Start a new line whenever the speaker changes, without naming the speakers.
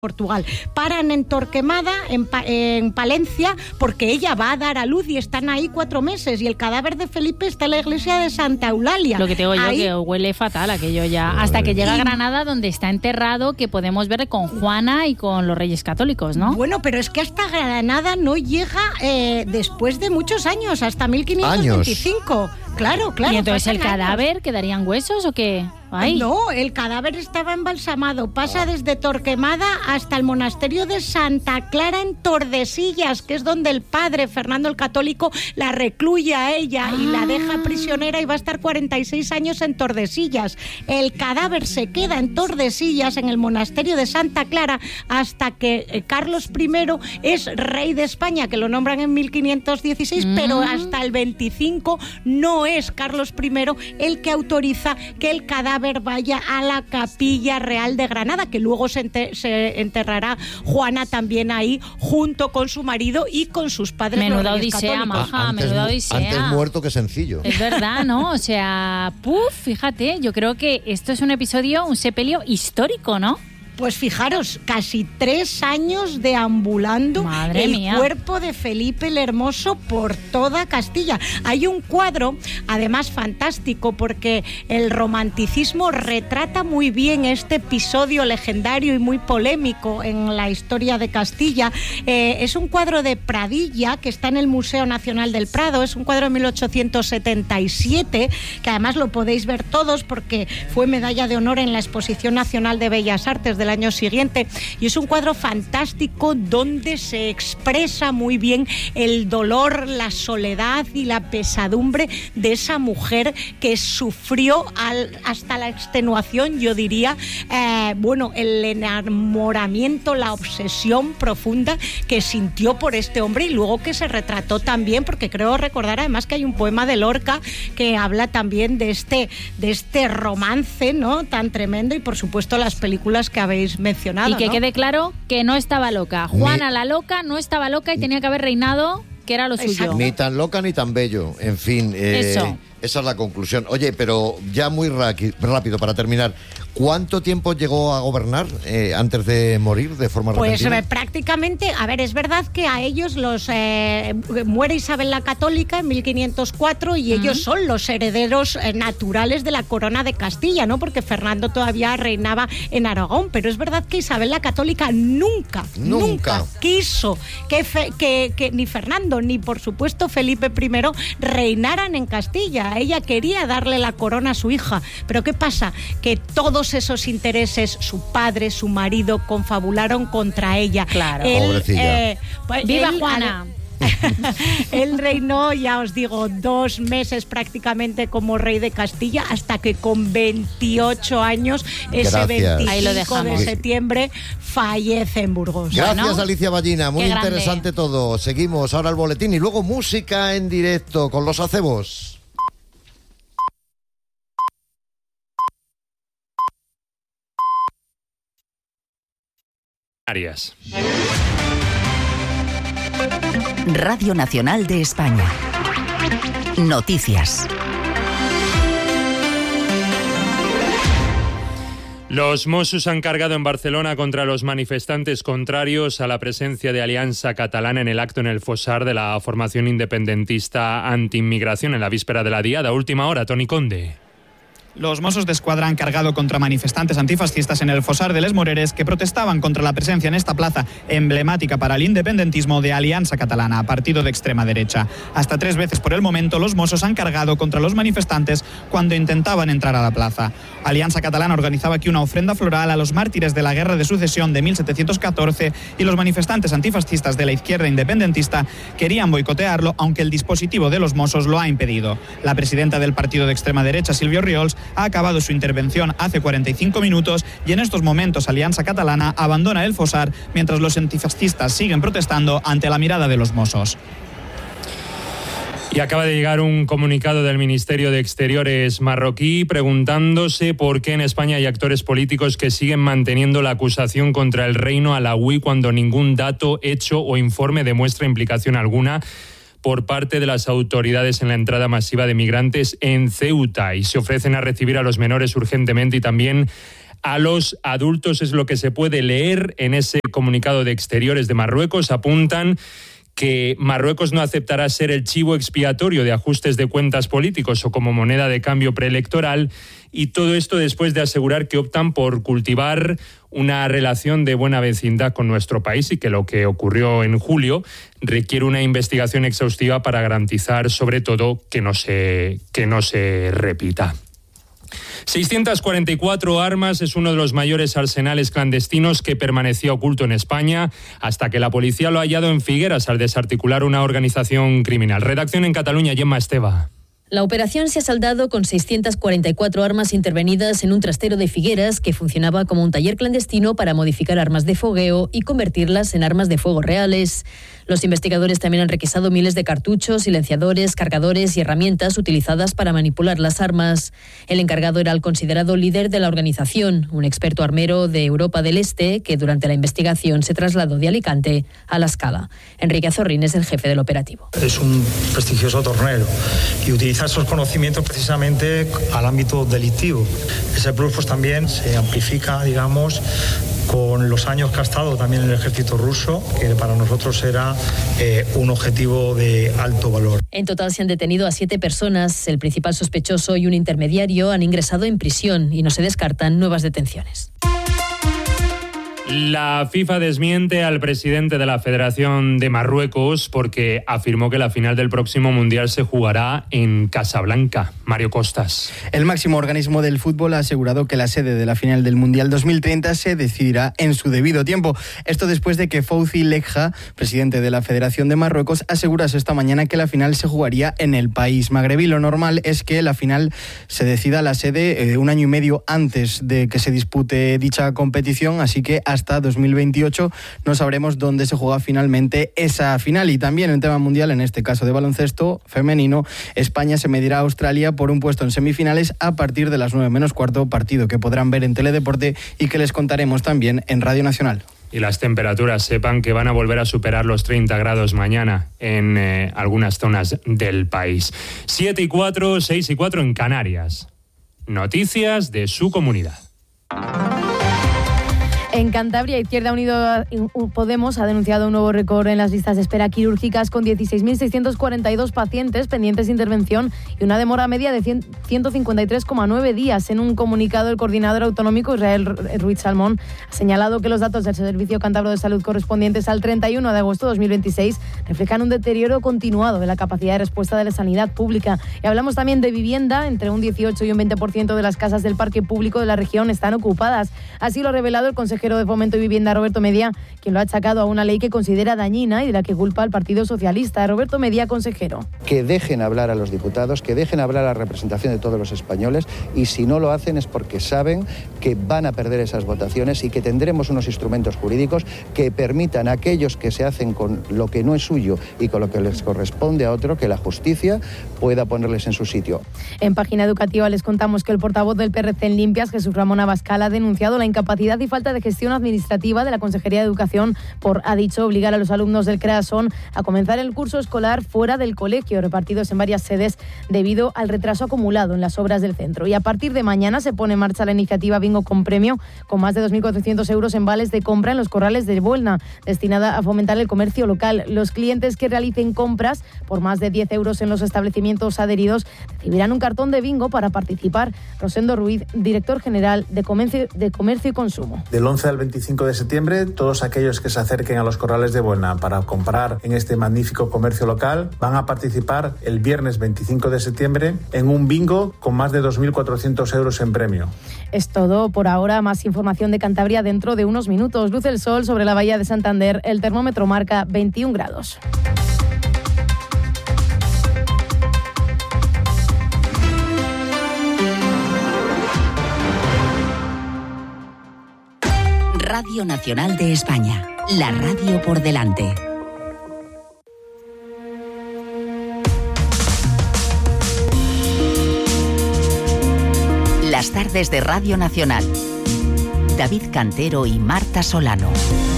Portugal. Paran en Torquemada, en Palencia, porque ella va a dar a luz y están ahí 4 meses y el cadáver de Felipe está en la iglesia de Santa Eulalia.
Lo que te digo yo, que huele fatal aquello ya. Hasta que llega a Granada, donde está enterrado, que podemos ver con Juana y con los Reyes Católicos, ¿no?
Bueno, pero es que hasta Granada no llega después de muchos años, hasta 1525. Claro.
¿Y entonces el cadáver quedarían huesos o qué? Ay.
No, el cadáver estaba embalsamado. Pasa desde Torquemada hasta el monasterio de Santa Clara en Tordesillas, que es donde el padre Fernando el Católico la recluye a ella y la deja prisionera y va a estar 46 años en Tordesillas. El cadáver se queda en Tordesillas, en el monasterio de Santa Clara, hasta que Carlos I es rey de España, que lo nombran en 1516, pero hasta el 25 no es Carlos I el que autoriza que el cadáver vaya a la Capilla Real de Granada, que luego se enterrará Juana también ahí, junto con su marido y con sus padres.
Menuda odisea, maja, menuda odisea.
Antes muerto que sencillo.
Es verdad, ¿no? O sea, fíjate, yo creo que esto es un sepelio histórico, ¿no?
Pues fijaros, casi 3 años deambulando el cuerpo de Felipe el Hermoso por toda Castilla. Hay un cuadro, además fantástico, porque el romanticismo retrata muy bien este episodio legendario y muy polémico en la historia de Castilla. Es un cuadro de Pradilla, que está en el Museo Nacional del Prado. Es un cuadro de 1877, que además lo podéis ver todos porque fue medalla de honor en la Exposición Nacional de Bellas Artes del año siguiente, y es un cuadro fantástico donde se expresa muy bien el dolor, la soledad y la pesadumbre de esa mujer que sufrió hasta la extenuación, yo diría, el enamoramiento, la obsesión profunda que sintió por este hombre, y luego que se retrató también, porque creo recordar además que hay un poema de Lorca que habla también de este romance, ¿no?, tan tremendo, y por supuesto las películas que habéis mencionado.
Y que quede claro que no estaba loca. Juana la loca no estaba loca y tenía que haber reinado, que era lo suyo.
Ni tan loca ni tan bello. En fin,
eso.
Esa es la conclusión. Oye, pero ya muy rápido para terminar, ¿cuánto tiempo llegó a gobernar antes de morir de forma repentina?
Pues prácticamente, es verdad que a ellos muere Isabel la Católica en 1504 y ellos son los herederos naturales de la corona de Castilla, ¿no? Porque Fernando todavía reinaba en Aragón, pero es verdad que Isabel la Católica nunca quiso que ni Fernando ni por supuesto Felipe I reinaran en Castilla. Ella quería darle la corona a su hija, pero ¿qué pasa? Que todos esos intereses, su padre, su marido, confabularon contra ella.
Claro.
Pobrecilla.
¡Viva Juana!
Él reinó, ya os digo, 2 meses prácticamente como rey de Castilla, hasta que con 28 años, ese 25 de septiembre, fallece en Burgos.
Gracias, Alicia Ballina, muy interesante todo. Seguimos ahora el boletín y luego música en directo con los acebos.
Radio Nacional de España. Noticias.
Los Mossos han cargado en Barcelona contra los manifestantes contrarios a la presencia de Alianza Catalana en el acto en el Fossar de la formación independentista anti-inmigración en la víspera de la Diada. Última hora, Toni Conde.
Los Mossos d'Esquadra han cargado contra manifestantes antifascistas en el Fossar de les Moreres que protestaban contra la presencia en esta plaza emblemática para el independentismo de Alianza Catalana, partido de extrema derecha. Hasta 3 veces por el momento los Mossos han cargado contra los manifestantes cuando intentaban entrar a la plaza. Alianza Catalana organizaba aquí una ofrenda floral a los mártires de la Guerra de Sucesión de 1714 y los manifestantes antifascistas de la izquierda independentista querían boicotearlo, aunque el dispositivo de los Mossos lo ha impedido. La presidenta del partido de extrema derecha, Silvio Riols, ha acabado su intervención hace 45 minutos y en estos momentos Alianza Catalana abandona el Fossar mientras los antifascistas siguen protestando ante la mirada de los Mossos.
Y acaba de llegar un comunicado del Ministerio de Exteriores marroquí preguntándose por qué en España hay actores políticos que siguen manteniendo la acusación contra el reino alauí cuando ningún dato, hecho o informe demuestra implicación alguna por parte de las autoridades en la entrada masiva de migrantes en Ceuta, y se ofrecen a recibir a los menores urgentemente y también a los adultos. Es lo que se puede leer en ese comunicado de Exteriores de Marruecos. Apuntan que Marruecos no aceptará ser el chivo expiatorio de ajustes de cuentas políticos o como moneda de cambio preelectoral, y todo esto después de asegurar que optan por cultivar una relación de buena vecindad con nuestro país y que lo que ocurrió en julio requiere una investigación exhaustiva para garantizar, sobre todo, que no se repita. 644 armas es uno de los mayores arsenales clandestinos que permanecía oculto en España hasta que la policía lo ha hallado en Figueras al desarticular una organización criminal. Redacción en Cataluña, Gemma Esteva.
La operación se ha saldado con 644 armas intervenidas en un trastero de Figueras que funcionaba como un taller clandestino para modificar armas de fogueo y convertirlas en armas de fuego reales. Los investigadores también han requisado miles de cartuchos, silenciadores, cargadores y herramientas utilizadas para manipular las armas. El encargado era el considerado líder de la organización, un experto armero de Europa del Este que durante la investigación se trasladó de Alicante a La Scala. Enrique Azorrín es el jefe del operativo.
Es un prestigioso tornero y utiliza esos conocimientos precisamente al ámbito delictivo. Ese plus pues también se amplifica, digamos, con los años que ha estado también en el ejército ruso, que para nosotros era un objetivo de alto valor.
En total se han detenido a 7 personas. El principal sospechoso y un intermediario han ingresado en prisión y no se descartan nuevas detenciones.
La FIFA desmiente al presidente de la Federación de Marruecos porque afirmó que la final del próximo Mundial se jugará en Casablanca. Mario Costas.
El máximo organismo del fútbol ha asegurado que la sede de la final del Mundial 2030 se decidirá en su debido tiempo. Esto después de que Fouzi Lekja, presidente de la Federación de Marruecos, asegurase esta mañana que la final se jugaría en el país magrebí. Lo normal es que la final se decida la sede un año y medio antes de que se dispute dicha competición, así que hasta 2028 no sabremos dónde se juega finalmente esa final. Y también en tema mundial, en este caso de baloncesto femenino, España se medirá a Australia por un puesto en semifinales a partir de las 9:15, partido que podrán ver en Teledeporte y que les contaremos también en Radio Nacional.
Y las temperaturas, sepan que van a volver a superar los 30 grados mañana en algunas zonas del país. 7:04, 6:04 en Canarias. Noticias de su comunidad.
En Cantabria, Izquierda Unido Podemos ha denunciado un nuevo récord en las listas de espera quirúrgicas con 16.642 pacientes pendientes de intervención y una demora media de 153,9 días. En un comunicado, el coordinador autonómico Israel Ruiz Salmón ha señalado que los datos del Servicio Cántabro de Salud correspondientes al 31 de agosto de 2026 reflejan un deterioro continuado de la capacidad de respuesta de la sanidad pública. Y hablamos también de vivienda. Entre un 18 y un 20% de las casas del parque público de la región están ocupadas. Así lo ha revelado el consejero de Fomento y Vivienda, Roberto Media, quien lo ha achacado a una ley que considera dañina y de la que culpa al Partido Socialista. Roberto Media, consejero.
Que dejen hablar a los diputados, que dejen hablar a la representación de todos los españoles, y si no lo hacen es porque saben que van a perder esas votaciones y que tendremos unos instrumentos jurídicos que permitan a aquellos que se hacen con lo que no es suyo y con lo que les corresponde a otro, que la justicia pueda ponerles en su sitio.
En Página Educativa les contamos que el portavoz del PRC en Limpias, Jesús Ramón Abascal, ha denunciado la incapacidad y falta de gestión administrativa de la Consejería de Educación por, ha dicho, obligar a los alumnos del CREASON a comenzar el curso escolar fuera del colegio, repartidos en varias sedes debido al retraso acumulado en las obras del centro. Y a partir de mañana se pone en marcha la iniciativa Bingo con Premio, con más de 2.400 euros en vales de compra en los corrales de Buelna, destinada a fomentar el comercio local. Los clientes que realicen compras por más de 10 euros en los establecimientos adheridos recibirán un cartón de bingo para participar. Rosendo Ruiz, director general de Comercio y Consumo.
Del 11 al 25 de septiembre, todos aquellos que se acerquen a los corrales de Buelna para comprar en este magnífico comercio local van a participar el viernes 25 de septiembre en un bingo con más de 2.400 euros en premio.
Es todo por ahora. Más información de Cantabria dentro de unos minutos. Luce el sol sobre la bahía de Santander. El termómetro marca 21 grados.
Radio Nacional de España, la radio por delante. Las tardes de Radio Nacional. David Cantero y Marta Solano.